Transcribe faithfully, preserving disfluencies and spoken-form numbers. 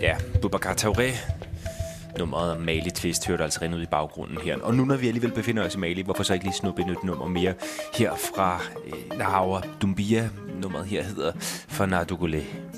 Ja, Boubacar Traoré. Nummeret Mali Twist hørte altså rent ud i baggrunden her. Og nu når vi alligevel befinder os i Mali, hvorfor så ikke lige snuppe et nummer mere her fra øh, Nahawa Doumbia. Nummeret her hedder Fana Dougolé.